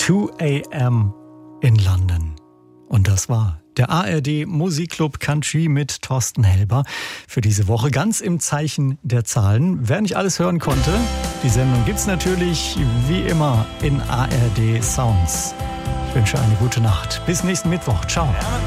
2 a.m. in London. Und das war der ARD Musikclub Country mit Thorsten Helber für diese Woche. Ganz im Zeichen der Zahlen. Wer nicht alles hören konnte, die Sendung gibt's natürlich wie immer in ARD Sounds. Ich wünsche eine gute Nacht. Bis nächsten Mittwoch. Ciao.